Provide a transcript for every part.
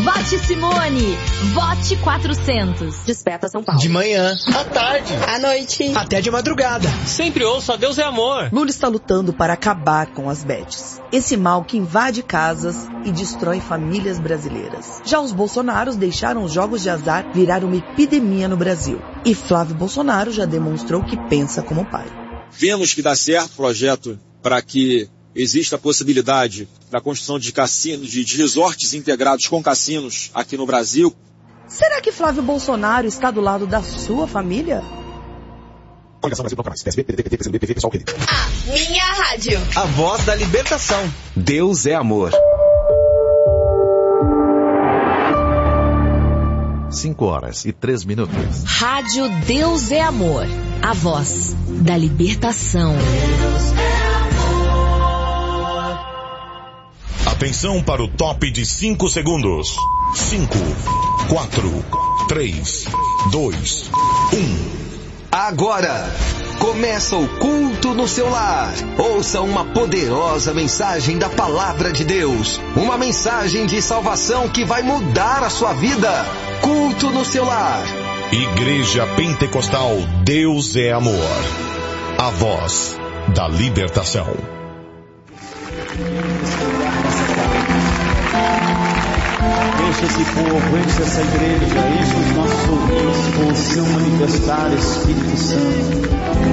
Vote Simone. Vote 400. Desperta São Paulo. De manhã, à tarde, à noite, até de madrugada. Sempre ouço Deus é amor. Lula está lutando para acabar com as bets. Esse mal que invade casas e destrói famílias brasileiras. Já os bolsonaros deixaram os jogos de azar virar uma epidemia no Brasil. E Flávio Bolsonaro já demonstrou que pensa como pai. Vemos que dá certo o projeto para que existe a possibilidade da construção de cassinos, de resorts integrados com cassinos aqui no Brasil. Será que Flávio Bolsonaro está do lado da sua família? A minha rádio. A voz da libertação. Deus é amor. 5:03. Rádio Deus é amor. A voz da libertação. Atenção para o top de 5 segundos. 5, 4, 3, 2, 1. Agora começa o culto no seu lar. Ouça uma poderosa mensagem da palavra de Deus. Uma mensagem de salvação que vai mudar a sua vida. Culto no seu lar. Igreja Pentecostal Deus é amor. A voz da libertação. Enche esse povo, enche essa igreja, enche os nossos ouvintes com o seu manifestar, Espírito Santo.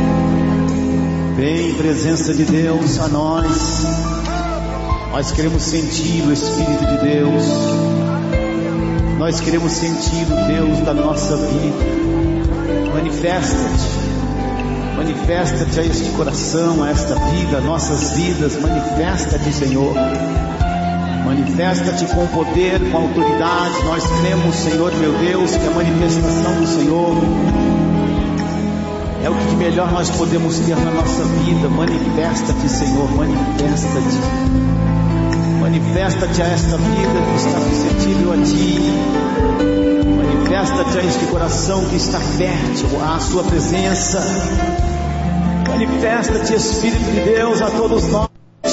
Vem, presença de Deus a nós. Nós queremos sentir o Espírito de Deus. Nós queremos sentir o Deus da nossa vida. Manifesta-te. Manifesta-te a este coração, a esta vida, a nossas vidas. Manifesta-te, Senhor. Manifesta-te com poder, com autoridade. Nós cremos, Senhor meu Deus, que a manifestação do Senhor é o que de melhor nós podemos ter na nossa vida. Manifesta-te, Senhor, manifesta-te. Manifesta-te a esta vida que está suscetível a Ti. Manifesta-te a este coração que está fértil à Sua presença. Manifesta-te, Espírito de Deus, a todos nós.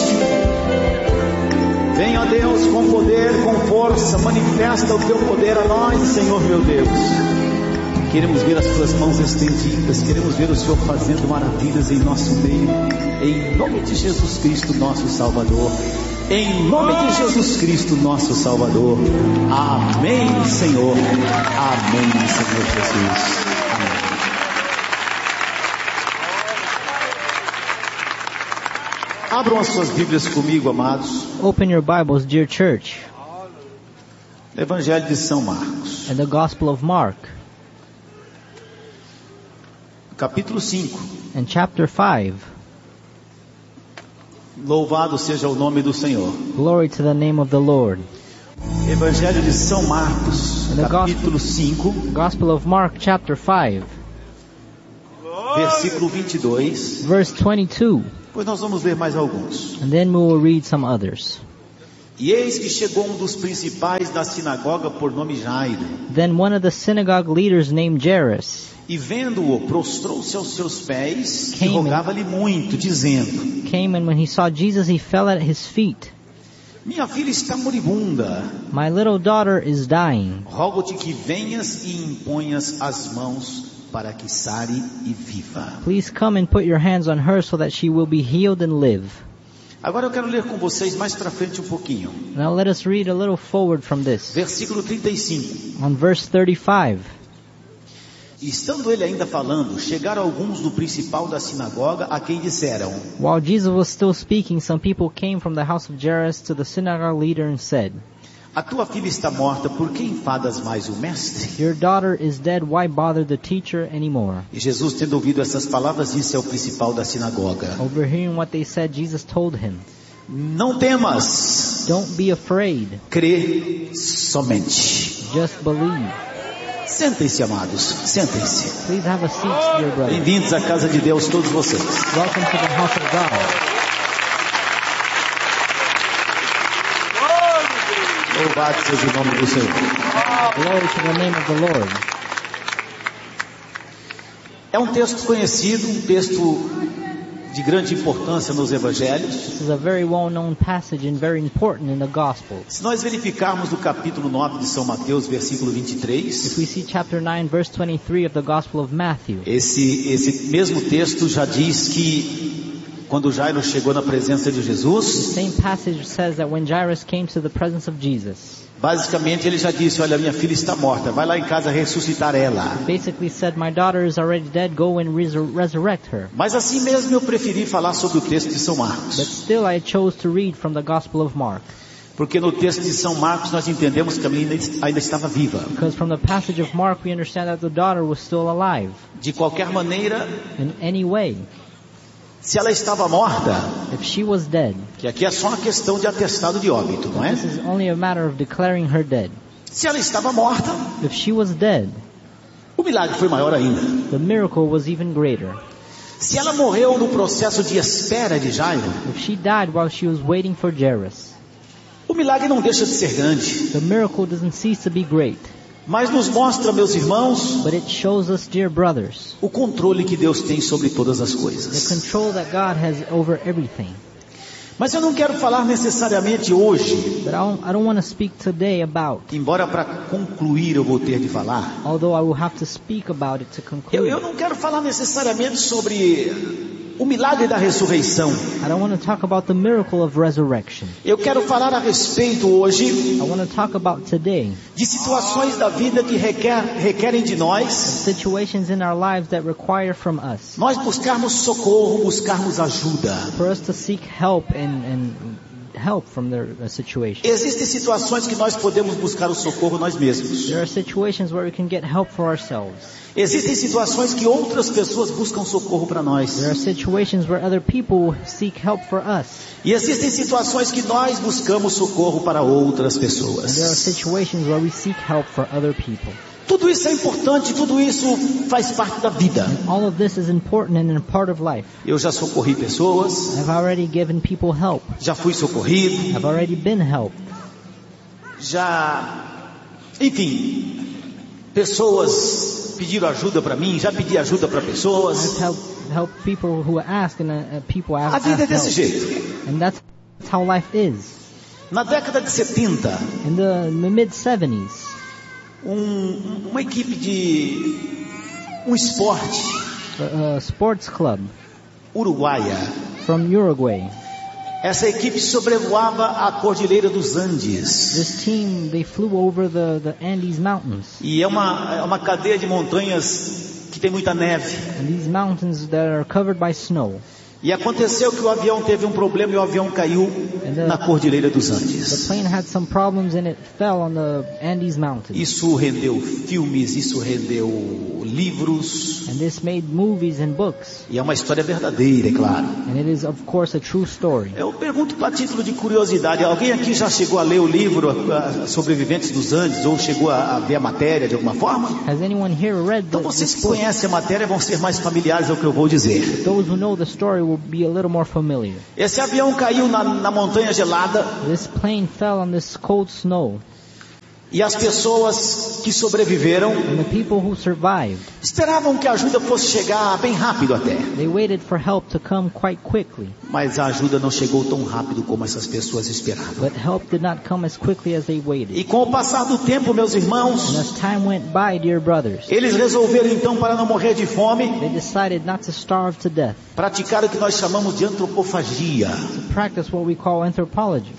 Venha, Deus, com poder, com força, manifesta o Teu poder a nós, Senhor meu Deus. Queremos ver as Tuas mãos estendidas, queremos ver o Senhor fazendo maravilhas em nosso meio, em nome de Jesus Cristo, nosso Salvador. Em nome de Jesus Cristo, nosso Salvador. Amém, Senhor. Amém, Senhor Jesus. Abram as suas Bíblias comigo, amados. Open your Bibles, dear church. Evangelho de São Marcos. And the Gospel of Mark. Capítulo 5. And chapter 5. Louvado seja o nome do Senhor. Glory to the name of the Lord. Evangelho de São Marcos, capítulo 5. Gospel of Mark, chapter 5. Versículo 22. Verse 22. Pois nós vamos ler mais alguns. And then we will read some others. E eis que chegou um dos principais da sinagoga por nome Jairo. Then one of the synagogue leaders named Jairus, e vendo-o, prostrou-se aos seus pés e rogava-lhe muito, dizendo: came, and when he saw Jesus, he fell at his feet. Minha filha está moribunda. My little daughter is dying. Rogo-te que venhas e imponhas as mãos para que sare e viva. Please come and put your hands on her so that she will be healed and live. Agora eu quero ler com vocês mais para frente um pouquinho. Now let us read a little forward from this. Versículo 35. On verse 35. E estando ele ainda falando, chegaram alguns do principal da sinagoga, a quem disseram: While Jesus was still speaking, some people came from the house of Jairus to the synagogue leader and said, A tua filha está morta, por que enfadas mais o mestre? Your daughter is dead, why bother the teacher anymore? E Jesus, tendo ouvido essas palavras, disse ao principal da sinagoga: Overhearing what they said, Jesus told him, Não temas. Don't be afraid. Crê somente. Just believe. Sentem-se, amados. Sentem-se. Please have a seat, dear brother. Bem-vindos à casa de Deus, todos vocês. Welcome to the house of God. Louvado seja o nome do Senhor. Glory to the name of the Lord. É um texto conhecido, um texto de grande importância nos evangelhos. This is a very well-known passage and very important in the gospel. Se nós verificarmos o capítulo 9 de São Mateus, versículo 23, If we see chapter 9, verse 23 of the Gospel of Matthew, esse mesmo texto já diz que quando Jairo chegou na presença de the Jesus, same passage says that when Jairus came to the presence of Jesus, basicamente ele já disse, olha, minha filha está morta, vai lá em casa ressuscitar ela. basically said, my daughter is already dead, go and resurrect her. Mas assim mesmo eu preferi falar sobre o texto de São But Marcos, still I chose to read from the Gospel of Mark, porque no texto de São Marcos nós entendemos que a menina ainda estava viva. because from the passage of Mark we understand that the daughter was still alive. De qualquer maneira, In any way, se ela estava morta, if she was dead, que aqui é só uma questão de atestado de óbito, não é? this is only a matter of declaring her dead. Se ela estava morta, If she was dead, o milagre foi maior ainda. the miracle was even greater. Se ela morreu no processo de espera de Jairo, If she died while she was waiting for Jairus, o milagre não deixa de ser grande. the miracle doesn't cease to be great. Mas nos mostra, meus irmãos, But it shows us, dear brothers, o controle que Deus tem sobre todas as the coisas. control that God has over everything. Mas eu não quero falar necessariamente hoje, But I don't want to speak today about, embora para concluir eu vou ter de falar. although I will have to speak about it to conclude. Eu não quero falar necessariamente sobre o milagre da ressurreição. I don't want to talk about the miracle of resurrection. Eu quero falar a respeito hoje I want to talk about today de situações da vida que requerem de nós situations in our lives that require from us nós buscarmos socorro, buscarmos ajuda. for us to seek help and help from their situation. Existem situações que nós podemos buscar o socorro nós mesmos. There are situations where we can get help for ourselves. Existem situações que outras pessoas buscam socorro para nós. There are situations where other people seek help for us. E existem situações que nós buscamos socorro para outras And there are pessoas. situations where we seek help for other people. Tudo isso é importante, tudo isso faz parte da vida. All of this is important and a part of life. Eu já socorri pessoas, I've already given people help. já fui socorrido, I've already been helped. enfim, pessoas pediram ajuda para mim, já pedi ajuda para pessoas. I've helped people who ask and people A ask vida é desse help. jeito. And that's how life is. Na década de 70, In the mid-70s, uma equipe de um esporte a sports club uruguaia, from Uruguay, essa equipe sobrevoava a Cordilheira dos Andes. this team, they flew over the Andes Mountains. E é uma cadeia de montanhas que tem muita neve. And these mountains that are covered by snow. E aconteceu que o avião teve um problema e o avião caiu na Cordilheira dos The Andes. plane had some problems and it fell on the Andes Mountains. Isso rendeu filmes, isso rendeu livros. And this made movies and books. E é uma história verdadeira, é claro. And it is, of course, a true story. Eu pergunto para título de curiosidade, alguém aqui já chegou a ler o livro Sobreviventes dos Andes ou chegou a ver a matéria de alguma forma? Has anyone here read Então the vocês que book? conhecem a matéria vão ser mais familiares ao que eu vou dizer. Those who know the story will be a little more familiar. Esse avião caiu na montanha gelada This plane fell on this cold snow. e as pessoas que sobreviveram And the people who survived, esperavam que a ajuda fosse chegar bem rápido até. they waited for help to come quite quickly. Mas a ajuda não chegou tão rápido como essas pessoas esperavam. But help did not come as quickly as they waited. E com o passar do tempo, meus And irmãos, as time went by, dear brothers, eles resolveram então, para não morrer de fome, they decided not to starve to death, praticar o que nós chamamos de antropofagia. to practice what we call anthropology,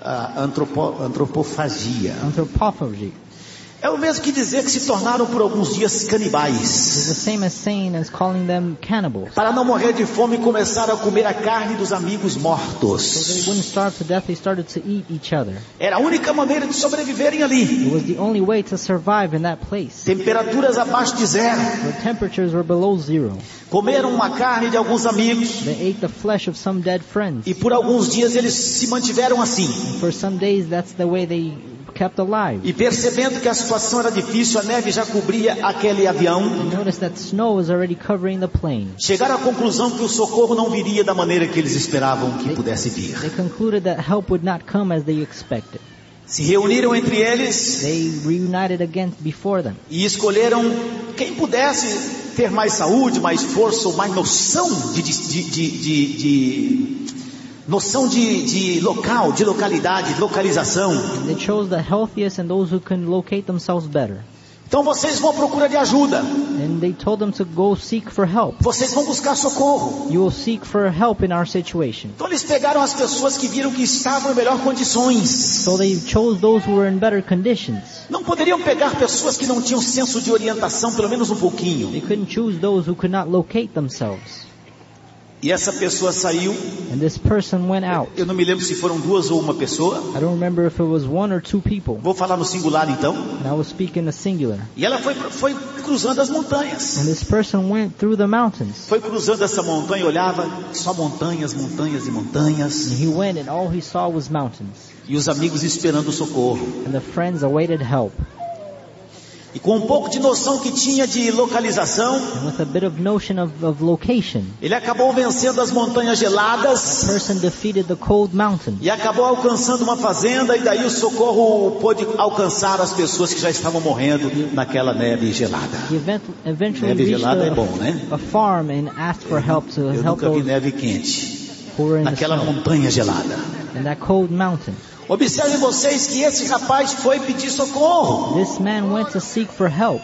Antropofagia. anthropophagy. É o mesmo que dizer que se tornaram por alguns dias It's canibais. the same as saying as calling them cannibals. Para não morrer de fome, começaram a comer a carne dos amigos So they mortos. wouldn't starve to death, they started to eat each other. Era a única maneira de sobreviverem ali. It was the only way to survive in that place. Temperaturas abaixo de zero. The temperatures were below zero. Comeram uma carne de alguns amigos. They ate the flesh of some dead friends. E por alguns dias eles se mantiveram assim. For some days, that's the way they kept alive. E percebendo que a situação era difícil, a neve já cobria aquele avião. And notice that snow was already covering the plane. Chegaram à conclusão que o socorro não viria da maneira que eles esperavam que pudesse vir. They concluded that help would not come as they expected. Se reuniram entre eles They reunited again before them. e escolheram quem pudesse ter mais saúde, mais força ou mais noção noção de local, de localidade, de localização. They chose the healthiest and those who can locate themselves better. Então vocês vão à procura de ajuda. And they told them to go seek for help. Vocês vão buscar socorro. You will seek for help in our situation. Então eles pegaram as pessoas que viram que estavam em melhores condições. So they chose those who were in better conditions. Não poderiam pegar pessoas que não tinham senso de orientação, pelo menos um pouquinho. They couldn't choose those who could not locate themselves. E essa pessoa saiu. And this person went out. Eu não me lembro se foram duas ou uma pessoa. I don't remember if it was one or two people. Vou falar no singular então. And I will speak in the singular. E ela foi cruzando as montanhas. And this person went through the mountains. Foi cruzando essa montanha e olhava só montanhas, montanhas e montanhas. And he went and all he saw was mountains. E os amigos esperando socorro. And the friends awaited help. E com um pouco de noção que tinha de localização, and with a bit of notion of location, ele acabou vencendo as montanhas geladas. The person defeated the cold mountain. E acabou alcançando uma fazenda, e daí o socorro pôde alcançar as pessoas que já estavam morrendo naquela neve gelada. He eventually neve reached gelada é bom, né? a farm and asked for help to Eu help nunca vi those neve quente who were in naquela the snow, montanha gelada. in that cold mountain. Observem vocês que esse rapaz foi pedir socorro. This man went to seek for help.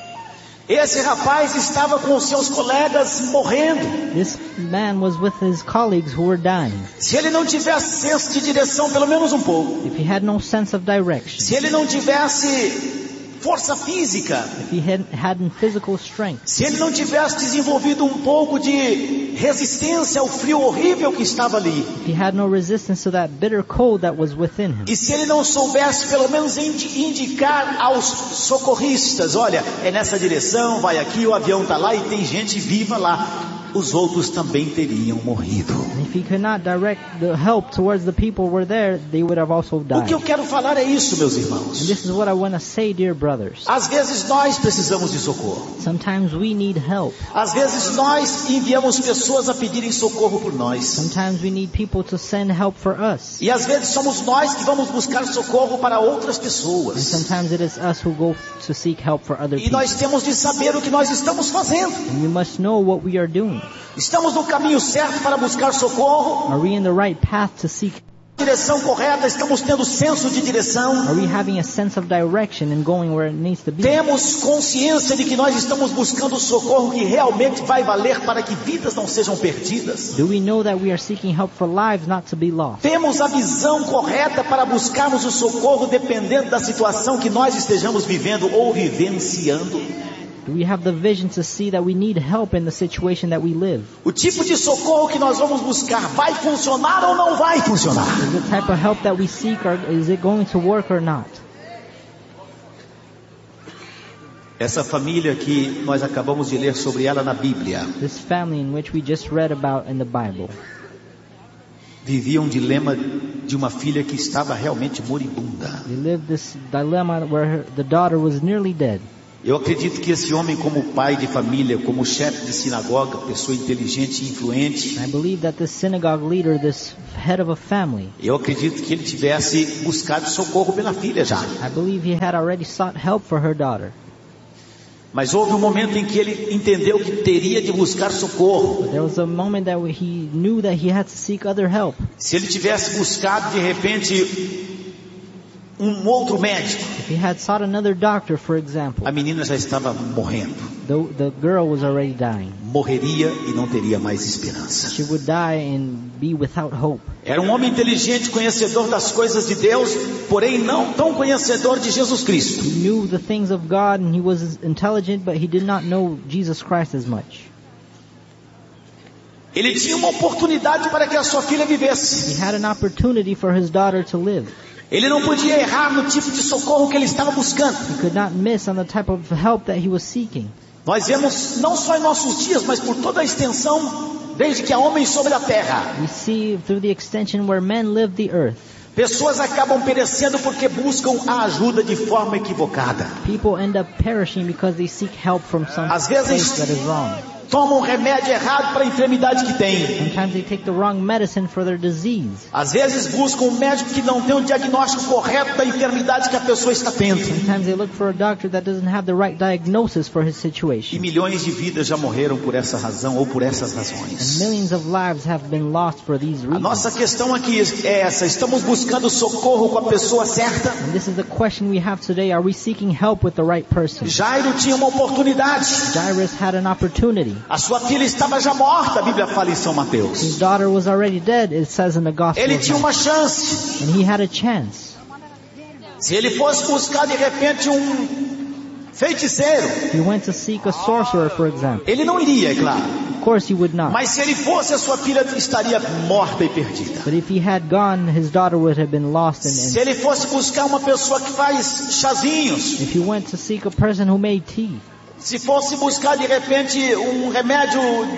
Esse rapaz estava com os seus colegas morrendo. This man was with his colleagues who were dying. Se ele não tivesse senso de direção, pelo menos um pouco. If he had no sense of direction. Se ele não tivesse força física. If he hadn't physical strength. Se ele não tivesse desenvolvido um pouco de resistência ao frio horrível que estava ali. If he had no resistance to that bitter cold that was within him. E se ele não soubesse pelo menos indicar aos socorristas, olha, é nessa direção, vai aqui, o avião está lá e tem gente viva lá. Os outros também teriam morrido. If he could not direct the help towards the people who were there, they would have also died. O que eu quero falar é isso, meus irmãos. And this is what I want to say, dear brothers. Às vezes nós precisamos de socorro. Sometimes we need help. Às vezes nós enviamos pessoas a pedirem socorro por nós. Sometimes we need people to send help for us. E às vezes somos nós que vamos buscar socorro para outras pessoas. And sometimes it is us who go to seek help for other E people. nós temos de saber o que nós estamos fazendo. And we must know what we are doing. Estamos no caminho certo para buscar socorro? Are we in the right path to seek? Direção correta? Estamos tendo senso de direção? Are we having a sense of direction and going where it needs to be? Temos consciência de que nós estamos buscando o socorro que realmente vai valer para que vidas não sejam perdidas? Do we know that we are seeking help for lives not to be lost? Temos a visão correta para buscarmos o socorro dependendo da situação que nós estejamos vivendo ou vivenciando? Do we have the vision to see that we need help in the situation that we live? O tipo de socorro que nós vamos buscar vai funcionar ou não vai funcionar? Is the type of help that we seek, or is it going to work or not? Essa família que nós acabamos de ler sobre ela na Bíblia, This family in which we just read about in the Bible, vivia um dilema de uma filha que estava realmente moribunda. they lived this dilemma where the daughter was nearly dead. Eu acredito que esse homem, como pai de família, como chefe de sinagoga, pessoa inteligente e influente, I believe that this synagogue leader, this head of a family, eu acredito que ele tivesse buscado socorro pela filha já. I believe he had already sought help for her daughter. Mas houve um momento em que ele entendeu que teria de buscar socorro. There was a moment that he knew that he had to seek other help. Se ele tivesse buscado de repente um outro médico, If he had sought another doctor, for example, a menina já estava morrendo. the girl was already dying. Morreria e não teria mais esperança. She would die and be without hope. Era um homem inteligente, conhecedor das coisas de Deus, porém não tão conhecedor de Jesus Cristo. He knew the things of God and he was intelligent, but he did not know Jesus Christ as much. Ele tinha uma oportunidade para que a sua filha vivesse. He had an opportunity for his daughter to live. Ele não podia errar no tipo de socorro que ele estava buscando. He could not miss on the type of help that he was seeking. Nós vemos não só em nossos dias, mas por toda a extensão, desde que há homens sobre a terra. We see through the extension where men live the earth. Pessoas acabam perecendo porque buscam a ajuda de forma equivocada. People end up perishing because they seek help from some Às place vezes, that is wrong. tomam um remédio errado para a enfermidade que tem. Sometimes they take the wrong medicine for their disease. Às vezes buscam um médico que não tem o diagnóstico correto da enfermidade que a pessoa está tendo. Sometimes they look for a doctor that doesn't have the right diagnosis for his E situation. milhões de vidas já morreram por essa razão ou por essas And razões. millions of lives have been lost for these A nossa reasons. questão aqui é essa: estamos buscando socorro com a pessoa certa? And this is the question we have today. Are we seeking help with the right person? Jairo tinha uma oportunidade. Jairus had an opportunity. A sua filha estava já morta, a Bíblia fala em São His Mateus. daughter was already dead, it says in the Gospel Ele of tinha uma Matthew. chance. And he had a chance. Se ele fosse buscar de repente um feiticeiro, He went to seek a sorcerer, for example. ele não iria, é claro. Of course he would not. Mas se ele fosse, a sua filha estaria morta e perdida. But if he had gone, his daughter would have been lost. Se ele fosse buscar uma pessoa que faz chazinhos, If he went to seek a person who made tea, se fosse buscar de repente um remédio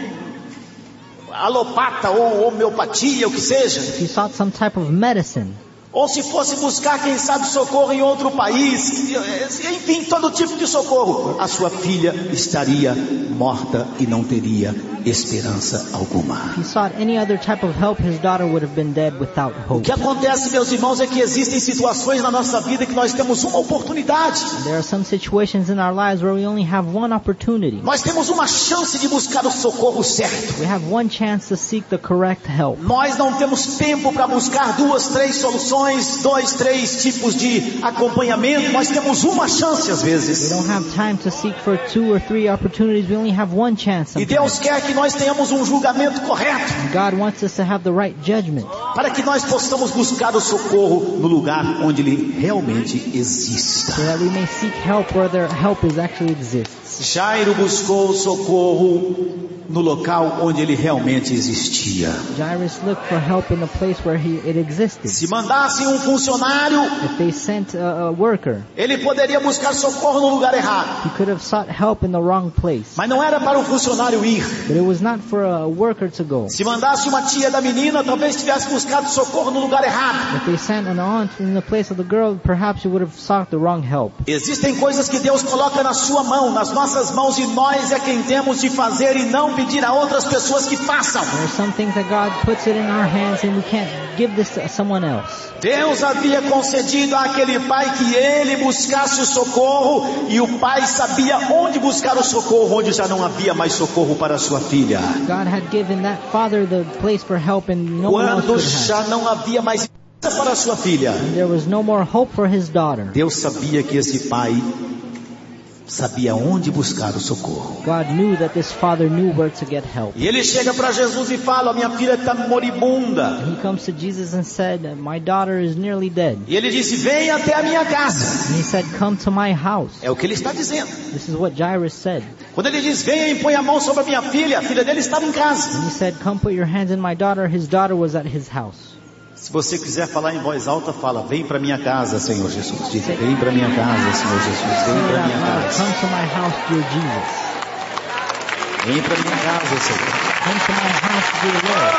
alopata ou homeopatia, o que seja, if he sought some type of medicine, ou se fosse buscar, quem sabe, socorro em outro país, enfim, todo tipo de socorro, a sua filha estaria morta e não teria esperança alguma. if he sought any other type of help, his daughter would have been dead without O hope. que acontece, meus irmãos, é que existem situações na nossa vida que nós temos uma oportunidade. There are some situations in our lives where we only have one opportunity. Nós temos uma chance de buscar o socorro certo. We have one chance to seek the correct help. Nós não temos tempo para buscar 2, 3 soluções, 2, 3 tipos de acompanhamento. Nós temos uma chance às We vezes. don't have time to seek for 2 or 3 opportunities. We only have one chance E Deus sometimes. quer que nós tenhamos um julgamento correto, God wants us to have the right judgment para que nós possamos buscar o socorro no lugar onde ele realmente exista. so that we may seek help where their help is actually exists. Jairo buscou socorro no local onde ele realmente existia. Jairus looked for help in the place where it existed. Se mandassem um funcionário, If they sent a worker, ele poderia buscar socorro no lugar errado. he could have sought help in the wrong place. Mas não era para o funcionário ir. But it was not for a worker to go. Se mandasse uma tia da menina, talvez tivesse buscado socorro no lugar errado. If they sent an aunt in the place of the girl, perhaps he would have sought the wrong help. Existem coisas que Deus coloca na sua mão, nas nossas mãos, e nós é quem temos de fazer e não pedir a outras pessoas que façam. There are some things that God puts it in our hands and we can't give this to someone else. Deus havia concedido àquele pai que ele buscasse o socorro, e o pai sabia onde buscar o socorro, onde já não havia mais socorro para a sua filha. God had given that father the place for help and no one else Quando could have. já não havia mais esperança para a sua filha, And there was no more hope for his daughter. Deus sabia que esse pai sabia onde buscar o socorro. God knew that this father knew where to get help. E ele chega para Jesus e fala: minha filha está moribunda. And he comes to Jesus and said, my daughter is nearly dead. E ele disse: venha até a minha casa. And he said, come to my house. É o que ele está dizendo. This is what Jairus said. Quando ele diz: venha e põe a mão sobre a minha filha, a filha dele estava em casa. And he said, come put your hands in my daughter. His daughter was at his house. Se você quiser falar em voz alta, fala: vem para minha casa, Senhor Jesus. Diz: vem para minha casa, Senhor Jesus. Vem para minha casa. Come to my house, dear Jesus. Vem para minha casa, Senhor. Come to my house, dear Lord.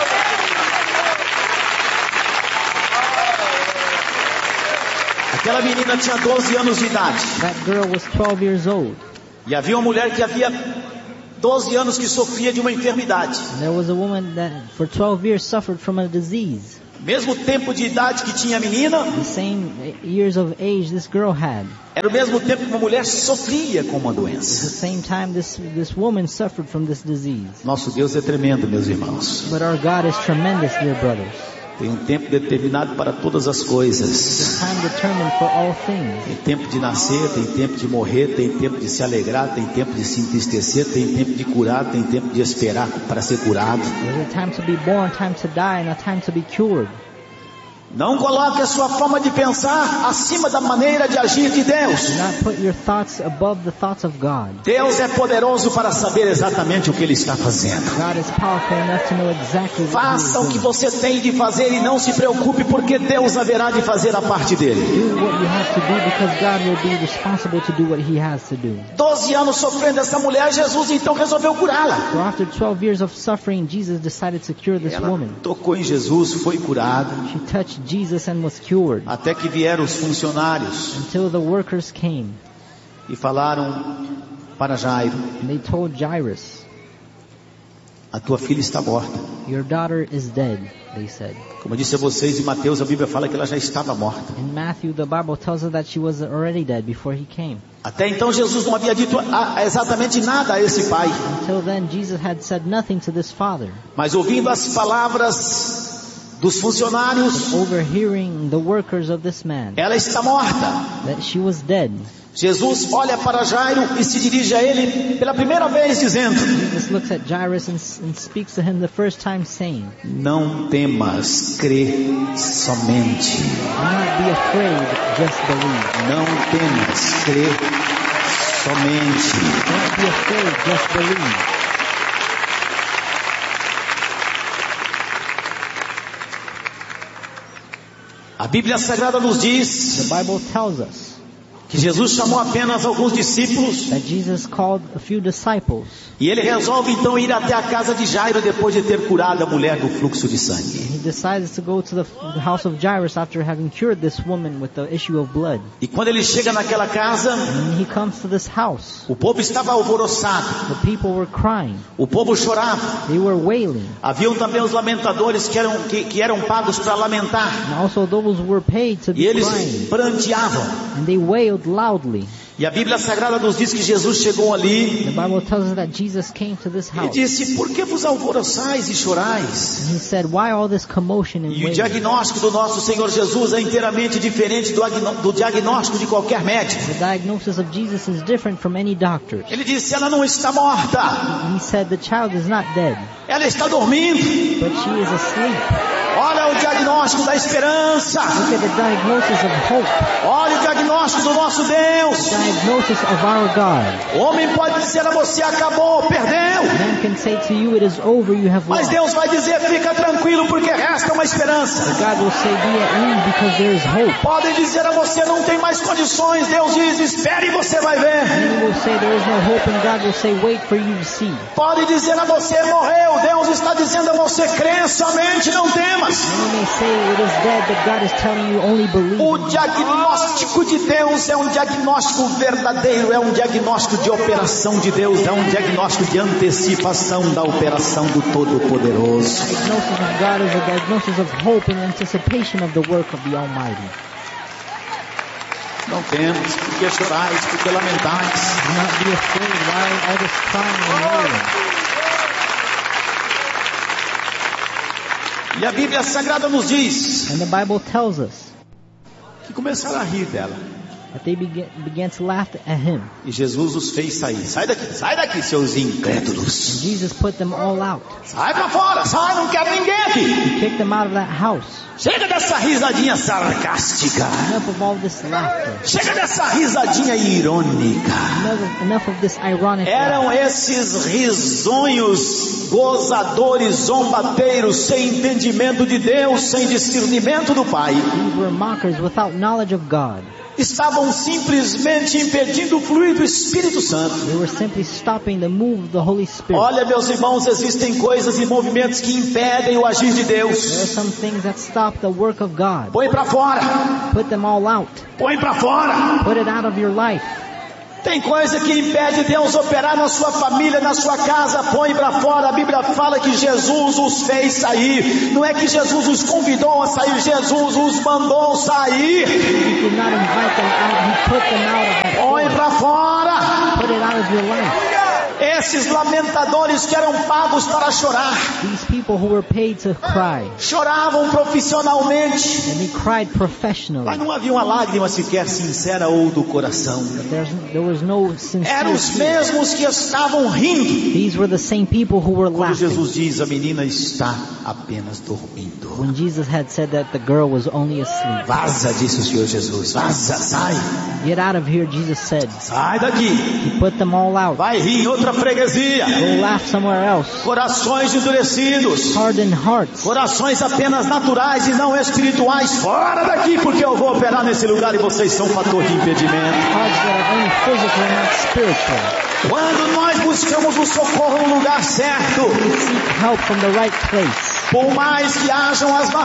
Aquela menina tinha 12 anos de idade. That girl was 12 years old. E havia uma mulher que havia 12 anos que sofria de uma enfermidade. And there was a woman that for 12 years suffered from a disease. Mesmo tempo de idade que tinha a menina, The same years of age this girl had. era o mesmo tempo que uma mulher sofria com uma At the doença. same time this woman suffered from this disease. Nosso Deus é tremendo, meus irmãos. But our God is tremendous, dear brothers. Tem um tempo determinado para todas as coisas. Time determined for all things. Tem tempo de nascer, tem tempo de morrer, tem tempo de se alegrar, tem tempo de se entristecer, tem tempo de curar, tem tempo de esperar para ser curado. There's a time to be born, time to die, and a time to be cured. Não coloque a sua forma de pensar acima da maneira de agir de Deus. Do not put your thoughts above the thoughts of God. Deus é poderoso para saber exatamente o que Ele está fazendo. God is powerful enough to know exactly what Faça o He que is doing. você tem de fazer e não se preocupe, porque Deus haverá de fazer a parte dele. Do what you have to do because God will be responsible to do what He has to do. 12 anos sofrendo essa mulher, Jesus então resolveu curá-la. So after 12 years of suffering, Jesus decided to cure this Ela woman. tocou em Jesus, foi curada, She touched Jesus and was cured até que vieram os funcionários until the workers came e falaram para Jairo: and they told Jairus, a tua filha está morta. Your daughter is dead, they said. Como eu disse a vocês, em Mateus a Bíblia fala que ela já estava morta. In Matthew, the Bible tells us that she was already dead before he came. Até então Jesus não havia dito exatamente nada a esse pai. Until then, Jesus had said nothing to this father. Mas ouvindo as palavras dos funcionários, overhearing the workers of this man, ela está morta. That she was dead. Jesus olha para Jairo e se dirige a ele pela primeira vez dizendo: Jesus looks at Jairus and speaks to him the first time, saying, não temas, crê somente. Do not be afraid, just believe. Não temas, crê somente. Don't be afraid, just believe. A Bíblia Sagrada nos diz, the Bible tells us, que Jesus chamou apenas alguns discípulos. That Jesus called a few disciples. E ele resolve então ir até a casa de Jairo depois de ter curado a mulher do fluxo de sangue. He decides to go to the house of Jairus after having cured this woman with the issue of blood. E quando ele chega naquela casa, and he comes to this house, o povo estava alvoroçado. The people were crying. O povo chorava. They were wailing. Haviam também os lamentadores que eram pagos para lamentar. And also those who were paid to be e eles crying. pranteavam. And they wailed loudly. E a Bíblia Sagrada nos diz que Jesus chegou ali. The Bible tells us that Jesus came to this house. E disse: por que vos alvoroçais e chorais? And he said, why all this commotion and wailing? E o diagnóstico do nosso Senhor Jesus é inteiramente diferente do diagnóstico de qualquer médico. The diagnosis of Jesus is different from any doctor. Ele disse: ela não está morta. He said the child is not dead. Ela está dormindo. But she is asleep. Olha o diagnóstico da esperança. Look at the diagnosis of hope. Olha o diagnóstico do nosso Deus. The diagnosis of our God. O homem pode dizer a você: acabou, perdeu. Man can say to you, it is over, you have Mas lost. Deus vai dizer: fica tranquilo, porque resta uma esperança. But God will say, be at ease, because there is hope. Podem dizer a você: não tem mais condições. Deus diz: espere e você vai ver. Many will say there is no hope, and God will say, wait for you to see. Pode dizer a você: morreu. Deus está dizendo a você: crê somente, não temas. Many may say it is dead, but God is telling you only believe. O diagnóstico de Deus é um diagnóstico verdadeiro, é um diagnóstico de operação de Deus, é um diagnóstico de antecipação da operação do Todo-Poderoso. The diagnosis of God is a diagnosis of hope and anticipation of the work of the Almighty. Não temos porque chorais, porque lamentais. Do not be afraid, why all this crying and wailing? E a Bíblia Sagrada nos diz, and the Bible tells us, que começaram a rir dela. That they began to laugh at him. E Jesus os fez sair. Sai daqui, seus incrédulos. And Jesus put them all out. Sai pra fora, sai, não quero ninguém aqui. He kicked them out of that house. Chega dessa risadinha sarcástica. Enough of all this laughter. Chega dessa risadinha irônica. Enough of this ironic Eram laughter. esses risonhos, gozadores, zombateiros, sem entendimento de Deus, sem discernimento do Pai. These were mockers without knowledge of God. Estavam simplesmente impedindo o fluir do Espírito Santo. They were simply stopping the move of the Holy Spirit. Olha, meus irmãos, existem coisas e movimentos que impedem o agir de Deus. There are some things that stop the work of God. Põe para fora. Put them all out. Põe para fora. Put it out of your life. Tem coisa que impede Deus operar na sua família, na sua casa. Põe para fora. A Bíblia fala que Jesus os fez sair. Não é que Jesus os convidou a sair, Jesus os mandou sair. He did not invite them out, he put them out of that. Põe para fora. Put it out of your life. Esses lamentadores que eram pagos para chorar. These people who were paid to cry. Choravam profissionalmente. And they cried professionally. Mas não havia uma lágrima sequer sincera ou do coração. But there was no sincere Eram os mesmos que estavam rindo. These were the same people who were Quando laughing. Jesus diz: a menina está apenas dormindo. When Jesus had said that the girl was only asleep. Vaza, disse o Senhor Jesus. Vaza, sai. Get out of here, Jesus said. Sai daqui. He put them all out. Vai rir em outra freguesia. Go laugh somewhere else. Corações endurecidos. Hardened hearts. Corações apenas naturais e não espirituais. Fora daqui, porque eu vou operar nesse lugar e vocês são um fator de impedimento. Hearts that are only physical and not spiritual. Quando nós buscamos o socorro no lugar certo, we seek help from the right place. Por mais que hajam as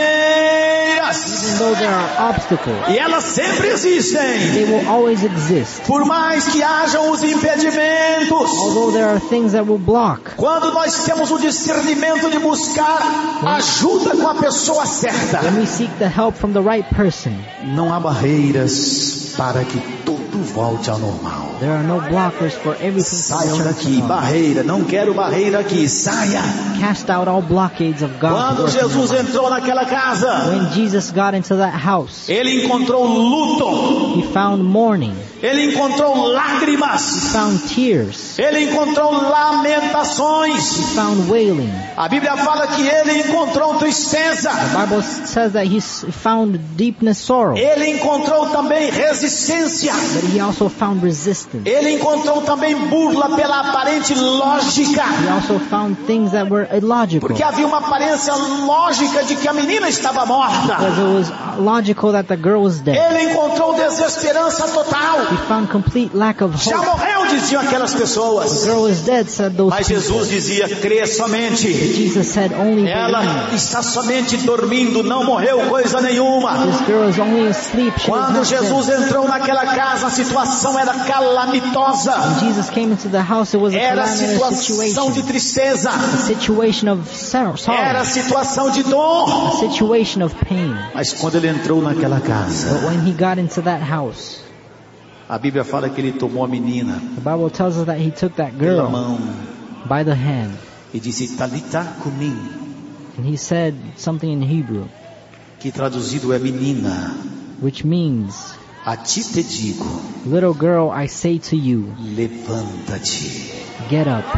barreiras, even though there are obstacles, e elas sempre existem, they will always exist. Por mais que hajam os impedimentos, although there are things that will block, quando nós temos o discernimento de buscar ajuda com a pessoa certa, when we seek the help from the right person, não há barreiras para que tudo volte ao normal. There are no blockers for everything. Saiam daqui, barreira, não quero barreira aqui, saia. Cast out all blockades of God. Quando Jesus entrou naquela casa, when Jesus got into that house, ele encontrou luto, he found mourning, ele encontrou lágrimas, he found tears, ele encontrou lamentações, he found wailing. A Bíblia fala que ele encontrou tristeza. The Bible says that he found deepness, sorrow. Ele encontrou também resistência. But he also found resistance. Ele encontrou também burla pela aparente lógica. He also found things that were illogical. Porque havia uma aparência lógica de que a menina estava morta. Because it was logical that the girl was dead. Ele encontrou desesperança total. He found complete lack of hope. Já morreu, diziam aquelas pessoas. The girl is dead, said those Mas people. Jesus dizia, crê somente. Jesus said, only Ela believe. está somente dormindo, não morreu coisa nenhuma. This girl is only asleep. She Quando was not Jesus dead. entrou naquela casa, a situação era calamitosa. When Jesus came into the house, it was a Era calamitous situação de situation. tristeza. A situation of sorrow. Era situação de dor. A situation of pain. Mas quando ele entrou naquela casa, But when he got into that house, a Bíblia fala que ele tomou a menina the Bible tells us that he took that pela girl mão by the hand, e disse, Talita cumi, and he said something in Hebrew, que traduzido é menina, which means, a ti te digo, little girl, I say to you, levanta-te, get up.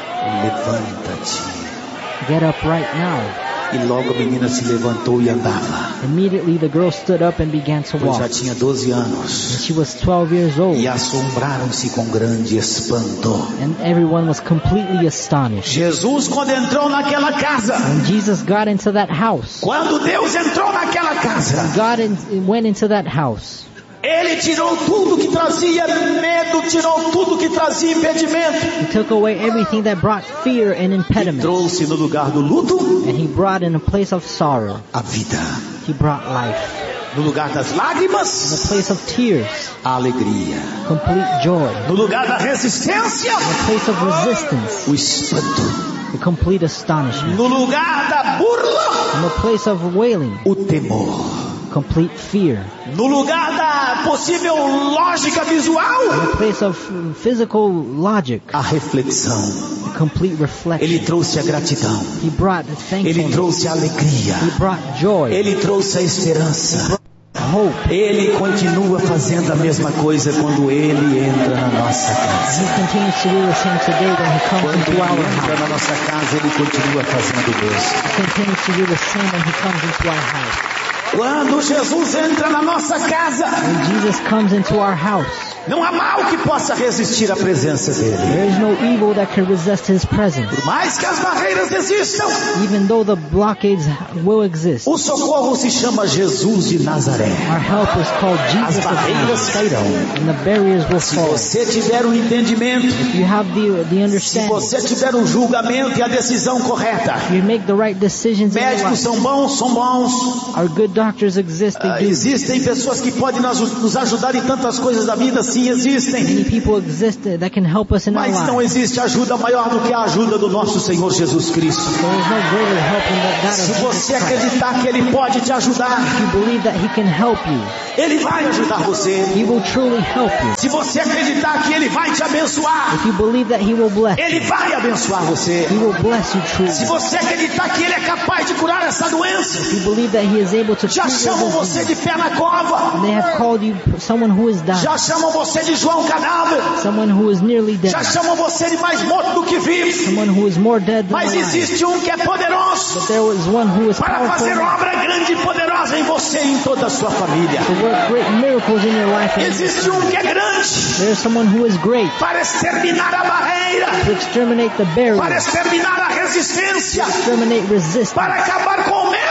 levanta-te. Get up right now. E logo a menina se levantou e andava. Immediately the girl stood up and began to Pois já walk. tinha 12 anos. And she was 12 years old. E assombraram-se com grande espanto. And everyone was completely astonished. Jesus, quando entrou naquela casa, When Jesus got into that house, quando Deus entrou naquela casa, went into that house, Ele tirou tudo que trazia medo, tirou tudo que trazia impedimento. He took away everything that brought fear and impediment. Trouxe no lugar do luto, and He brought in a place of sorrow, a vida. He brought life. No lugar das lágrimas, in the place of tears, a alegria. Complete joy. No lugar da resistência, in the place of resistance, o espanto. The complete astonishment. No lugar da burla, in the place of wailing, o temor. Complete fear. No lugar da possível lógica visual, in the place of physical logic, a reflexão. A complete reflection. Ele trouxe a gratidão. He brought thankfulness. Ele trouxe a alegria. He brought joy. Ele trouxe a esperança. Hope. Ele continua fazendo a mesma coisa quando Ele entra na nossa casa. He continues to do the same today when He comes Quando into our Ele entra house. na nossa casa, Ele continua fazendo o mesmo. He continues to do the same when He comes into our house. Quando Jesus entra na nossa casa, when Jesus comes into our house, não há mal que possa resistir à presença dele. There is no evil that can resist His presence. Por mais que as barreiras existam, even though the blockades will exist, o socorro se chama Jesus de Nazaré. Our help is called Jesus as barreiras cairão. And the barriers will fall. Se você tiver um entendimento, if you have the understanding, se você tiver um julgamento e a decisão correta, you make the right decisions. Médicos são bons, são bons. Our good doctors exist. Existem pessoas que podem nos ajudar em tantas coisas da vida. Sim, existem. Many people exist that can help us in our Mas não existe ajuda maior do que a ajuda do nosso Senhor Jesus Cristo. There is no greater help than that Se você acreditar que Ele pode te ajudar, if you believe that He can help you, Ele vai ajudar você. He will truly help you. Se você acreditar que Ele vai te abençoar, if you believe that He will bless, Ele vai abençoar você. He will bless you truly. Se você acreditar que Ele é capaz de curar essa doença, if you believe that He is able to já chamam você de pé na cova. They have called you someone who is dying. Já chamam você de João cadáver. Someone who is nearly dead. Já chamam você de mais morto do que vivo. Someone who is more dead than Mas existe um que é poderoso but there is one who is para fazer obra grande e poderosa em você e em toda a sua família. To work great miracles in your life. Existe um que é grande there is someone who is great para exterminar a barreira, to exterminate the barrier, para exterminar a resistência, to exterminate resistance, para acabar com o medo,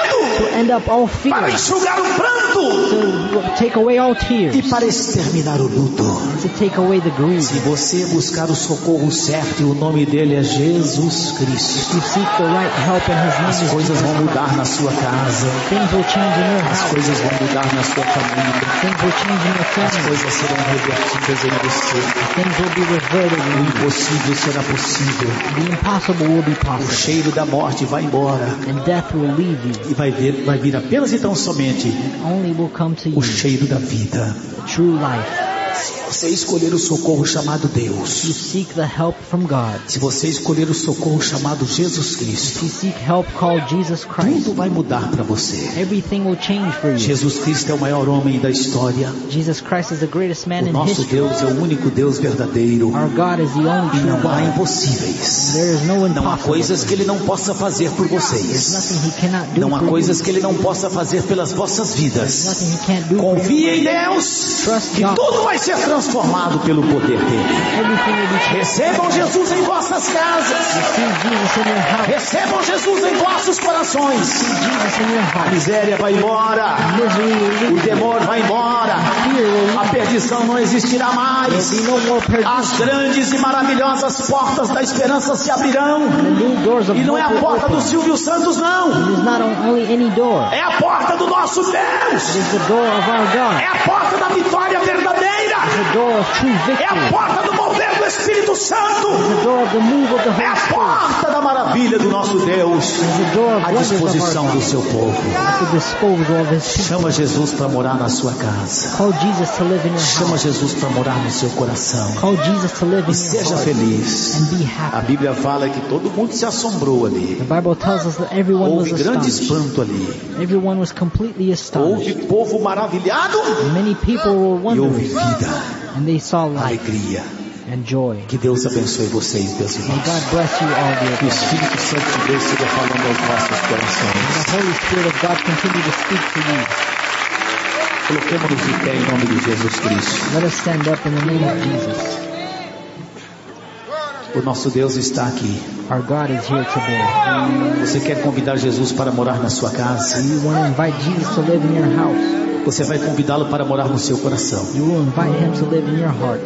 to end up all fear, para enxugar o pranto, to take away all tears, e para exterminar o luto. to take away the grief. Se você buscar o socorro certo, e o nome dele é Jesus Cristo, You seek the right help in His name. as coisas vão mudar na sua casa, Things will change in your as house. coisas vão mudar na sua família, Things will change in your as family. coisas serão revertidas em você. Things will be reverted. O impossível será possível. The impossible will be O possible. cheiro da morte vai embora And death will leave you. e vai vir apenas e tão somente Only will come to you o cheiro da vida. the true life. Se você escolher o socorro chamado You Deus, seek the help from God. se você escolher o socorro chamado Jesus If Cristo, you seek help called Jesus Christ, tudo vai mudar para você. everything will change for you. Jesus Cristo é o maior homem da história. Jesus Christ is the greatest man O in nosso history. Deus é o único Deus verdadeiro. Our God is the only E true não há God. impossíveis. There is no Não há impossible. coisas que Ele não possa fazer por There's vocês. nothing He cannot do Não há for coisas you. que Ele não possa fazer pelas vossas There's vidas. nothing He can't do for you. Confie em Deus, Trust que God. tudo vai ser transformado pelo poder dele. Everything will be changed. Recebam Jesus em vossas casas. Receive Jesus in your house. Recebam Jesus em vossos corações. Receive Jesus in your A heart. miséria vai embora. Misery will O leave. temor vai embora. Fear will A leave. perdição não existirá mais. There'll be no more As perdition. grandes e maravilhosas portas da esperança se abrirão. The new doors of E não é a hope will porta do open. Silvio Santos, não. It is not only any door. É a porta do nosso Deus. It is the door of our God. É a porta da vitória verdadeira. The door of true É a victory. porta do mover do Espírito Santo. The door of the move of the É Holy a Spirit. porta da maravilha do nosso Deus. It is the door of À wonders of our disposição do God. seu povo. At the disposal of His people. Chama Jesus para morar na sua casa. Call Jesus to live in your Chama house. Jesus para morar no seu coração. Call Jesus to live E in your seja heart. feliz. And be A happy. Bíblia fala que todo mundo se assombrou ali. The Bible tells us that everyone was Houve grande astonished. espanto ali. Everyone was completely astonished. Houve povo maravilhado Many people were e houve wondering. vida, And they saw life alegria. and joy. Que Deus abençoe vocês, meus May irmãos. God bless you all, dear Que o friends. Espírito Santo de Deus esteja falando aos nossos corações. May the Holy Spirit of God continue to speak to you. Coloquemos-nos de pé em nome de Jesus Cristo. Let us stand up in the name of Jesus. O nosso Deus está aqui. Our God is here today. Você quer convidar Jesus para morar na sua casa? You want to invite Jesus to live in your house. Você vai convidá-lo para morar no seu coração. You will invite Him to live in your heart.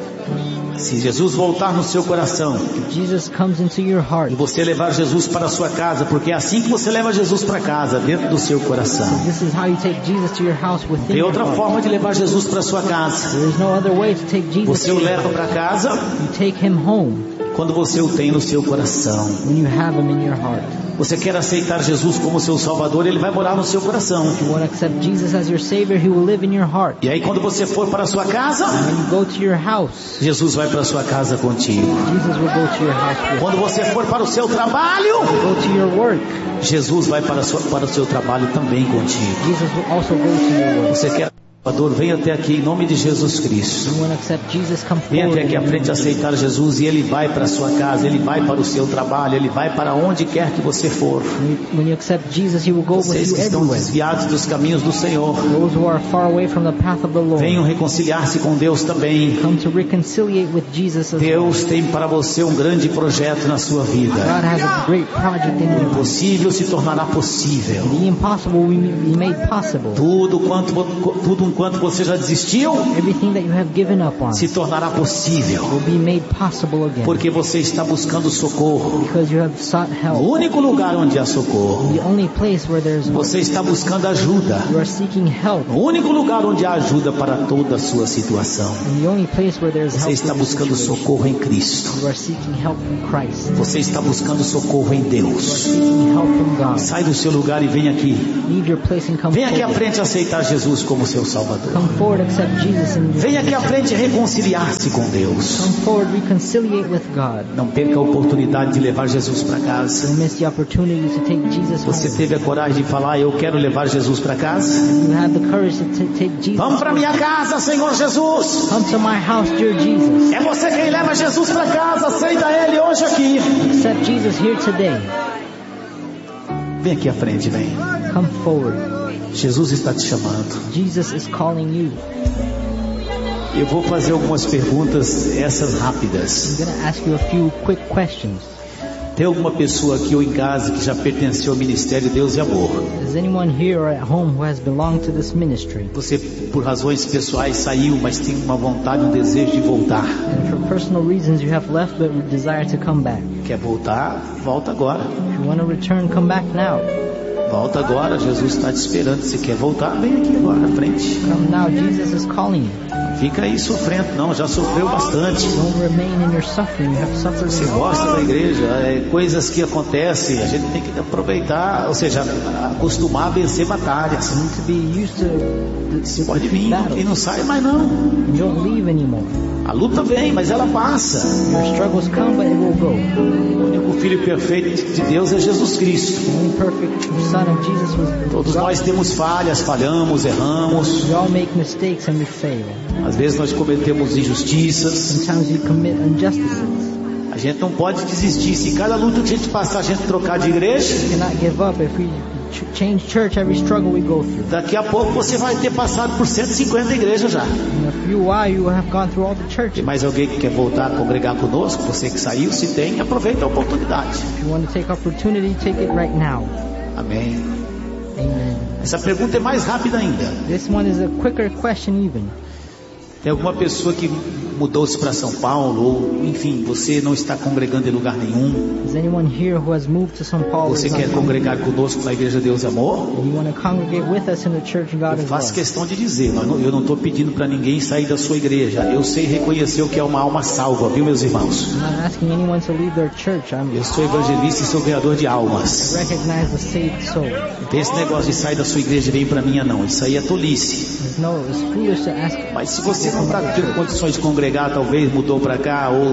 Se Jesus voltar no seu coração If Jesus comes into your heart, e você levar Jesus para a sua casa, porque é assim que você leva Jesus para casa, dentro do seu coração. this is how you take Jesus to your house within Tem your outra heart. forma de levar Jesus para a sua casa. There is no other way to take Jesus Você to o your leva house. para casa You take Him home quando você o tem no seu coração. when you have Him in your heart. Você quer aceitar Jesus como seu Salvador, Ele vai morar no seu coração. If you want to accept Jesus as your Savior, He will live in your heart. E aí quando você for para a sua casa, When you go to your house, Jesus vai para a sua casa contigo. Jesus will go to your house with you. Quando você for para o seu trabalho, Go to your work, Jesus vai para o seu trabalho também contigo. Jesus will also go to your work. Você quer Salvador, venha até aqui em nome de Jesus Cristo. You want to accept Jesus, come Venha forward. até aqui à frente aceitar Jesus e Ele vai para a sua casa, Ele vai para o seu trabalho, Ele vai para onde quer que você for. When you accept Jesus, He will go with Vocês you que estão everywhere. desviados dos caminhos do Senhor, Those who are far away from the path of the Lord, venham reconciliar-se com Deus também. come to reconciliate with Jesus as well. Deus tem para você um grande projeto na sua vida. God has a great project in O you. impossível se tornará possível. The impossible will be made possible. Tudo enquanto você já desistiu, Everything that you have given up on se tornará possível. will be made possible again. Porque você está buscando socorro. Because you have sought O help. único lugar onde há socorro. The only place where there is hope. Você está buscando ajuda. You are seeking help. O único lugar onde há ajuda para toda a sua situação. And the only place where there is Você help está for your buscando situation. socorro em Cristo. You are seeking help from Christ. Você está buscando socorro em You are Deus. seeking help from God. Sai do seu lugar e vem aqui. Leave your place and come Vem aqui à forward. frente aceitar Jesus como seu Salvador. Come forward, accept Jesus in your Vem aqui à frente reconciliar-se com Deus. Come forward, reconciliate with God. Não perca a oportunidade de levar Jesus para casa. Don't miss the opportunity to take Jesus Você home. teve a coragem de falar, eu quero levar Jesus para casa? You have the courage to take Jesus. Vamos para minha casa, Senhor Jesus. Come to my house, dear Jesus. É você quem leva Jesus para casa, aceita Ele hoje aqui. Accept Jesus here today. Vem aqui à frente, vem. Come forward. Jesus está te chamando. Jesus is calling you. Eu vou fazer algumas perguntas, essas rápidas. I'm going to ask you a few quick questions. Tem alguma pessoa aqui ou em casa que já pertenceu ao Ministério Deus e Amor? Is anyone here or at home who has belonged to this ministry? Você, por razões pessoais, saiu, mas tem uma vontade, um desejo de voltar. And for personal reasons you have left but desire to come back. Quer voltar? Volta agora. If you want to return, come back now. Volta agora, Jesus está te esperando. Se quer voltar, vem aqui agora na frente. Come now, Jesus is calling you. Fica aí sofrendo, não, já sofreu bastante. Don't remain in your suffering. You have suffered. Você gosta da igreja, coisas que acontecem, a gente tem que aproveitar, ou seja, acostumar a vencer batalhas. You need to be used to Você pode vir e não sai mais não. You don't leave anymore. A luta vem, mas ela passa. Your struggles come, but it will go. O único Filho perfeito de Deus é Jesus Cristo. The only perfect Son of Jesus was Todos God. nós temos falhas, falhamos, erramos. We all make mistakes and we fail. Às vezes nós cometemos injustiças. Sometimes we commit injustices. A gente não pode desistir. Se cada luta que a gente passar, a gente trocar de igreja, We cannot give up if we change church every struggle we go through. daqui a pouco você vai ter passado por 150 igrejas já. In a few while you will have gone through all the Tem churches. mais alguém que quer voltar a congregar conosco? Você que saiu, se tem, aproveita a oportunidade. If you want to take opportunity, take it right now. Amém. Amen. Essa pergunta é mais rápida ainda. This one is a quicker question even. Tem alguma pessoa que mudou-se para São Paulo, ou enfim, você não está congregando em lugar nenhum? Is anyone here who has moved to São Paulo? Você quer congregar conosco na Igreja Deus e Amor? You want to congregate with us in the church of God Eu as faço well. questão de dizer, eu não estou pedindo para ninguém sair da sua igreja. Eu sei reconhecer o que é uma alma salva, viu, meus irmãos? I'm not asking anyone to leave their church. Eu sou evangelista e sou ganhador de almas. Recognize the saved soul. Não tem esse negócio de sair da sua igreja e vir para minha, não. Isso aí é tolice. It's foolish to ask. Mas se você não está tendo condições de congregar, talvez mudou para cá ou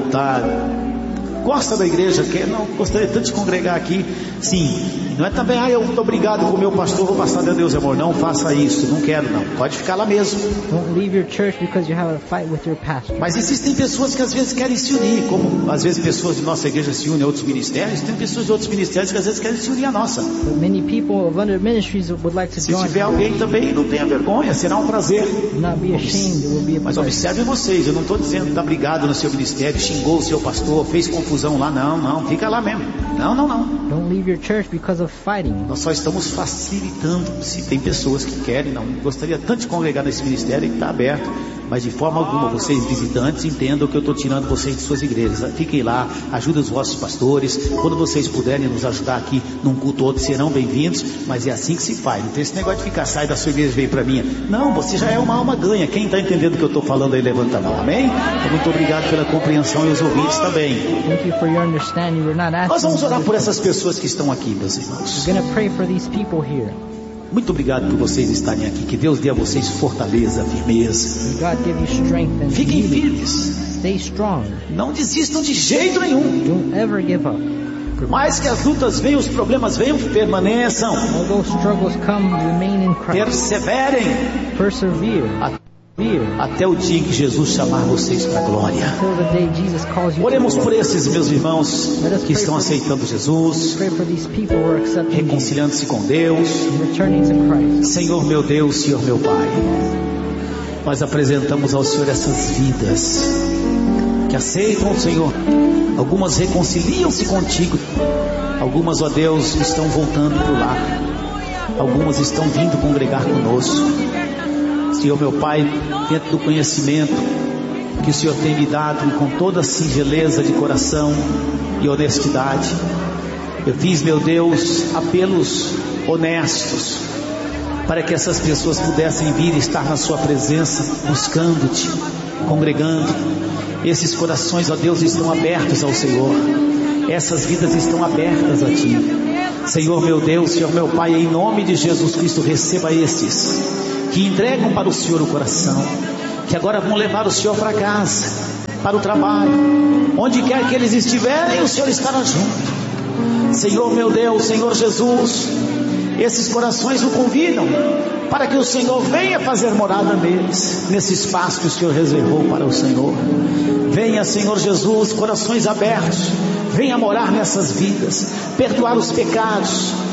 gosta da igreja, não gostaria tanto de congregar aqui, sim. Não é também, eu muito obrigado com o meu pastor, vou passar a Deus e Amor. Não faça isso, não quero não. Pode ficar lá mesmo. Don't leave your church because you have a fight with your pastor. Mas existem pessoas que às vezes querem se unir, como às vezes pessoas de nossa igreja se unem a outros ministérios. Tem pessoas de outros ministérios que às vezes querem se unir à nossa. But many people of other ministries would like to Se join. tiver alguém também, não tenha vergonha, será um prazer. Do not be ashamed. It will be a Mas pleasure. observem vocês, eu não estou dizendo que está brigado no seu ministério, xingou o seu pastor, fez confusão lá, não, fica lá mesmo. Não. Don't leave your church because of fighting. Nós só estamos facilitando. Se tem pessoas que querem, não gostaria tanto de congregar nesse ministério, que está aberto, mas de forma alguma, vocês visitantes, entendam que eu estou tirando vocês de suas igrejas. Fiquem lá, ajudem os vossos pastores. Quando vocês puderem nos ajudar aqui num culto ou outro, serão bem-vindos. Mas é assim que se faz. Não tem esse negócio de ficar, sai da sua igreja e vem para minha. Não, você já é uma alma ganha. Quem está entendendo o que eu estou falando aí, levanta a mão. Amém? Então, muito obrigado pela compreensão e os ouvintes também. Thank you for your understanding. We're not asking. Nós vamos orar por essas pessoas que estão aqui, meus irmãos. We're going to pray for these people here. Muito obrigado por vocês estarem aqui. Que Deus dê a vocês fortaleza, firmeza. May God give you strength and Fiquem healing. firmes. Stay strong. Não desistam de jeito nenhum. Don't ever give up. Por mais que as lutas venham, os problemas venham, permaneçam. Although struggles come, remain in Christ. Perseverem. Persevere. Até o dia que Jesus chamar vocês para a glória. Until the day Jesus calls you. Oremos por esses meus irmãos que estão aceitando Jesus, Pray for these people who are accepting Jesus reconciliando-se com Deus. and returning to Christ. Senhor meu Deus, Senhor meu Pai, nós apresentamos ao Senhor essas vidas que aceitam o Senhor. Algumas reconciliam-se contigo, algumas, ó Deus, estão voltando para o lar, algumas estão vindo congregar conosco. Senhor meu Pai, dentro do conhecimento que o Senhor tem me dado, e com toda a singeleza de coração e honestidade, eu fiz, meu Deus, apelos honestos para que essas pessoas pudessem vir e estar na sua presença, buscando-te, congregando. Esses corações, ó Deus, estão abertos ao Senhor. Essas vidas estão abertas a Ti. Senhor meu Deus, Senhor meu Pai, em nome de Jesus Cristo, receba esses que entregam para o Senhor o coração, que agora vão levar o Senhor para casa, para o trabalho, onde quer que eles estiverem, o Senhor estará junto. Senhor meu Deus, Senhor Jesus, esses corações o convidam para que o Senhor venha fazer morada neles, nesse espaço que o Senhor reservou para o Senhor. Venha, Senhor Jesus, corações abertos, venha morar nessas vidas, perdoar os pecados,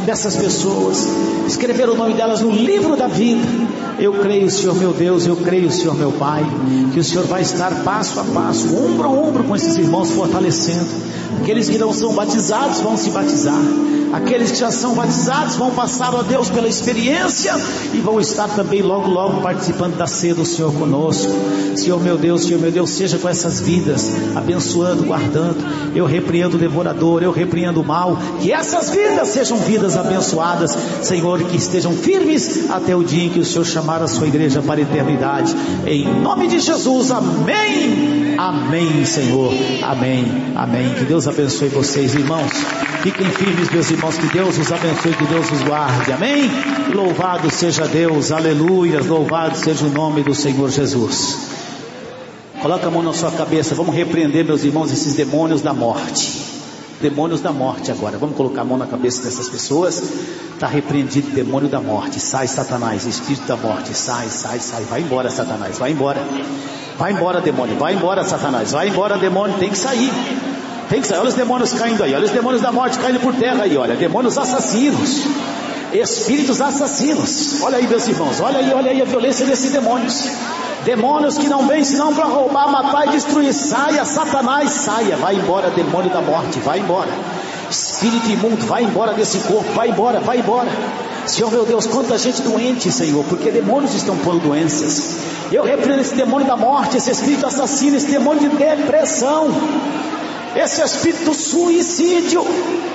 dessas pessoas, escrever o nome delas no livro da vida. Eu creio, Senhor meu Deus, eu creio, Senhor meu Pai, que o Senhor vai estar passo a passo, ombro a ombro com esses irmãos, fortalecendo. Aqueles que não são batizados vão se batizar, aqueles que já são batizados vão passar, ó Deus, pela experiência e vão estar também logo, logo participando da ceia do Senhor conosco. Senhor meu Deus, seja com essas vidas, abençoando, guardando. Eu repreendo o devorador, eu repreendo o mal, que essas vidas sejam vidas abençoadas, Senhor, que estejam firmes até o dia em que o Senhor chamar a sua igreja para a eternidade. Em nome de Jesus, amém, amém, Senhor, amém, amém. Que Deus abençoe vocês, irmãos. Fiquem firmes, meus irmãos, que Deus os abençoe, que Deus os guarde, amém. Louvado seja Deus, aleluia, louvado seja o nome do Senhor Jesus. Coloca a mão na sua cabeça, vamos repreender, meus irmãos, esses demônios da morte. Demônios da morte agora, vamos colocar a mão na cabeça dessas pessoas. Está repreendido o demônio da morte. Sai, Satanás, espírito da morte, sai, sai, sai, vai embora, Satanás, vai embora. Vai embora, demônio, vai embora, Satanás, vai embora, demônio, tem que sair. Tem que sair, olha os demônios caindo aí, olha os demônios da morte caindo por terra aí, olha, demônios assassinos, espíritos assassinos, olha aí, meus irmãos, olha aí a violência desses demônios. Demônios que não vêm senão para roubar, matar e destruir. Saia, Satanás, saia, vai embora, demônio da morte, vai embora. Espírito imundo, vai embora desse corpo, vai embora, vai embora. Senhor meu Deus, quanta gente doente, Senhor, porque demônios estão pondo doenças. Eu repreendo esse demônio da morte, esse espírito assassino, esse demônio de depressão, esse espírito suicídio,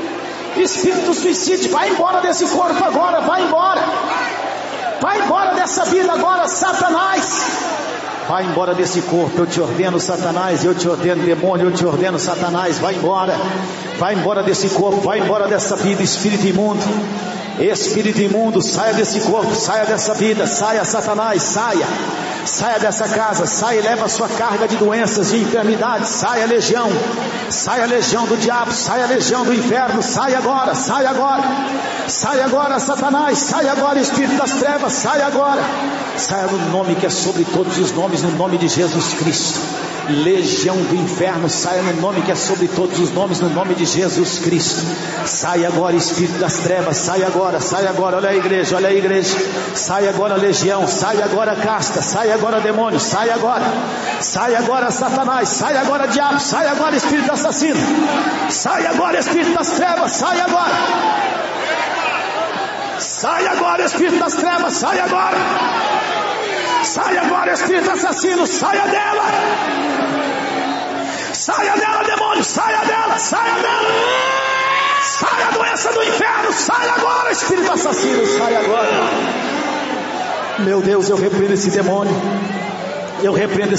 vai embora desse corpo agora, vai embora dessa vida agora, Satanás, vai embora desse corpo. Eu te ordeno, Satanás, eu te ordeno, demônio, eu te ordeno, Satanás, vai embora desse corpo, vai embora dessa vida, espírito imundo, saia desse corpo, saia dessa vida, saia, Satanás, saia dessa casa, saia e leva a sua carga de doenças, de enfermidades, saia legião do diabo, saia legião do inferno, saia agora, Satanás, saia agora, espírito das trevas, saia no nome que é sobre todos os nomes, no nome de Jesus Cristo. Legião do inferno, saia no nome que é sobre todos os nomes, no nome de Jesus Cristo. Saia agora, espírito das trevas, saia agora, olha a igreja, saia agora, legião, saia agora, casta, saia agora, demônio, saia agora, Satanás, saia agora, diabo, saia agora, espírito assassino, saia agora, espírito das trevas, saia agora, espírito das trevas, saia agora, espírito assassino, saia dela, demônio, saia dela, saia a doença do inferno, saia agora, espírito assassino, saia agora. Meu Deus, eu repreendo esse demônio, eu repreendo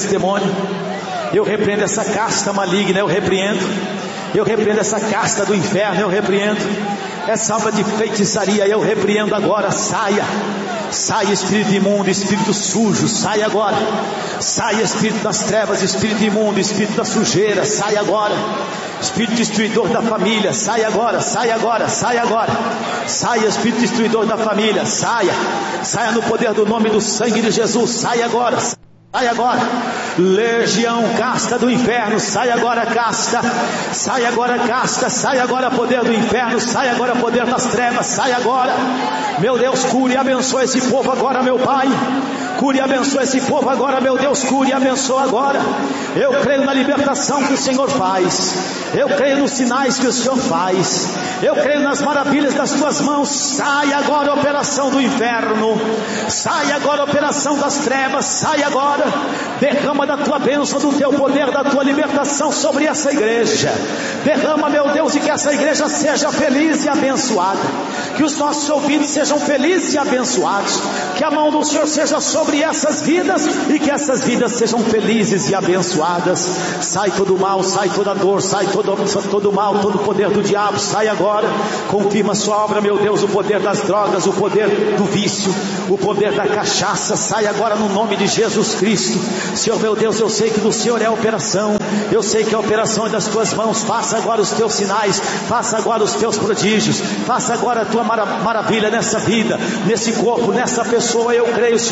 essa casta maligna, eu repreendo essa casta do inferno, eu repreendo essa obra de feitiçaria, eu repreendo agora, saia espírito imundo, espírito sujo, saia agora, saia espírito das trevas, espírito imundo, espírito da sujeira, saia agora, espírito destruidor da família, saia agora, saia espírito destruidor da família, saia no poder do nome do sangue de Jesus, saia agora, legião, casta do inferno, saia agora, casta, saia agora, poder do inferno, saia agora, poder das trevas, saia agora, meu Deus, cure e abençoe esse povo agora, meu Pai, cure e abençoe esse povo agora, meu Deus, cure e abençoe agora. Eu creio na libertação que o Senhor faz, eu creio nos sinais que o Senhor faz, eu creio nas maravilhas das tuas mãos. Saia agora a operação do inferno, saia agora a operação das trevas, saia agora, derrama da tua bênção, do teu poder, da tua libertação sobre essa igreja, derrama, meu Deus, e que essa igreja seja feliz e abençoada, que os nossos ouvintes sejam felizes e abençoados, que a mão do Senhor seja sobre essas vidas e que essas vidas sejam felizes e abençoadas. Sai todo o mal, sai toda a dor, sai todo o mal, todo o poder do diabo, sai agora, confirma a sua obra, meu Deus, o poder das drogas, o poder do vício, o poder da cachaça, sai agora no nome de Jesus Cristo. Senhor meu Deus, eu sei que do Senhor é a operação, eu sei que a operação é das tuas mãos. Faça agora os teus sinais, faça agora os teus prodígios, faça agora a tua maravilha nessa vida, nesse corpo, nessa pessoa. Eu creio, Senhor meu Deus,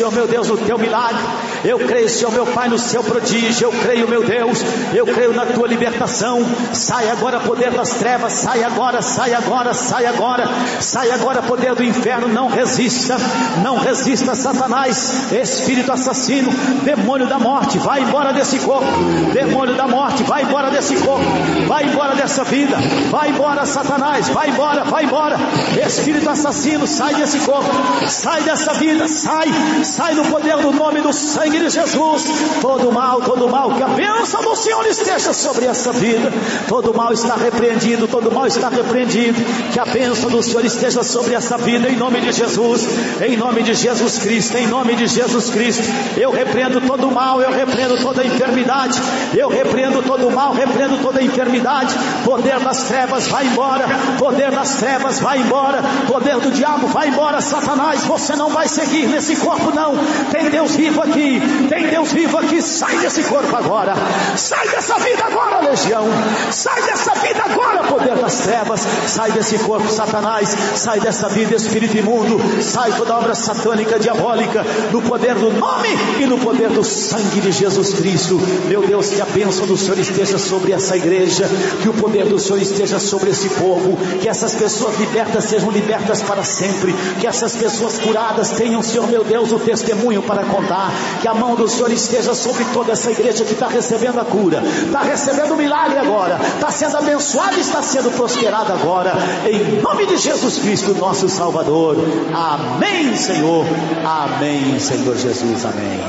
no teu milagre. Eu creio, Senhor meu Pai, no seu prodígio. Eu creio, meu Deus, eu creio na tua libertação. Sai agora, poder das trevas, sai agora, sai agora, sai agora, sai agora, poder do inferno. Não resista, não resista, Satanás, espírito assassino, demônio da morte, vai embora desse corpo. Demônio da morte, vai embora desse corpo, vai embora dessa vida, vai embora, Satanás, vai embora, vai embora. Espírito assassino, sai desse corpo, sai dessa vida, sai no poder do nome do sangue de Jesus. Todo mal, que a bênção do Senhor esteja sobre essa vida. Todo mal está repreendido, todo mal está repreendido. Que a bênção do Senhor esteja sobre essa vida, em nome de Jesus, em nome de Jesus Cristo, em nome de Jesus Cristo. Eu repreendo todo mal, eu repreendo toda enfermidade, eu repreendo todo mal, repreendo toda enfermidade. Poder das trevas, vai embora. Poder das trevas, vai embora. Poder do diabo, vai embora, Satanás. Você não vai seguir nesse corpo, não. Tem Deus vivo aqui, tem Deus vivo aqui. Sai desse corpo agora, sai dessa vida agora, legião. Sai dessa vida agora, poder das trevas. Sai desse corpo, Satanás. Sai dessa vida, espírito imundo. Sai toda obra satânica, diabólica, no poder do nome e no poder do sangue de Jesus Cristo. Meu Deus, que a bênção do Senhor esteja sobre essa igreja, que o poder do Senhor esteja sobre esse povo, que essas pessoas libertas sejam libertas para sempre, que essas pessoas curadas tenham, Senhor meu Deus, o testemunho para contar, que a mão do Senhor esteja sobre toda essa igreja que está recebendo a cura, está recebendo o milagre agora, está sendo abençoada e está sendo prosperada agora, em nome de Jesus Cristo, nosso Salvador. Amém, Senhor. Amém, Senhor Jesus. Amém.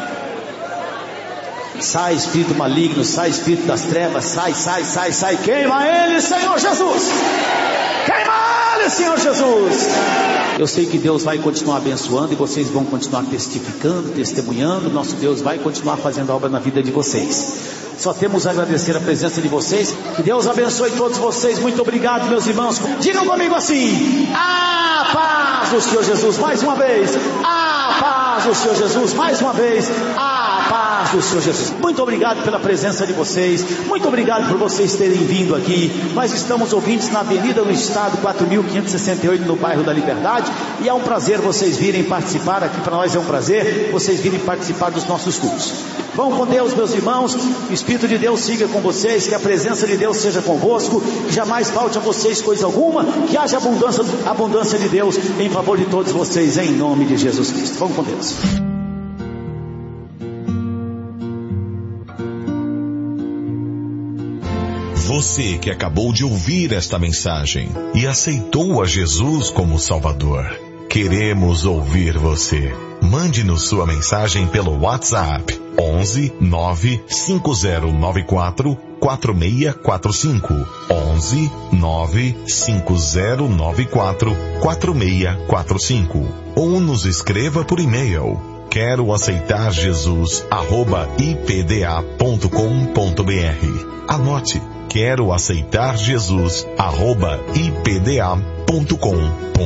Sai espírito maligno, sai espírito das trevas, sai, queima ele, Senhor Jesus, queima ele, Senhor Jesus. Eu sei que Deus vai continuar abençoando e vocês vão continuar testificando, testemunhando. Nosso Deus vai continuar fazendo a obra na vida de vocês. Só temos a agradecer a presença de vocês. Que Deus abençoe todos vocês. Muito obrigado, meus irmãos. Digam comigo assim: a paz do Senhor Jesus. Mais uma vez, a paz do Senhor Jesus. Mais uma vez, a paz do Senhor Jesus. Muito obrigado pela presença de vocês. Muito obrigado por vocês terem vindo aqui. Nós estamos ouvintes na Avenida do Estado 4568, no bairro da Liberdade, e é um prazer vocês virem participar aqui. Para nós é um prazer vocês virem participar dos nossos cultos. Vão com Deus, meus irmãos. Que o Espírito de Deus siga com vocês, que a presença de Deus seja convosco, que jamais falte a vocês coisa alguma, que haja abundância de Deus em favor de todos vocês, em nome de Jesus Cristo. Vamos com Deus. Você que acabou de ouvir esta mensagem e aceitou a Jesus como Salvador, queremos ouvir você. Mande-nos sua mensagem pelo WhatsApp 11 95094 4645 11 95094 4645 ou nos escreva por e-mail quero aceitar Jesus @ipda.com.br. Anote, quero aceitar Jesus @ipda.com.br.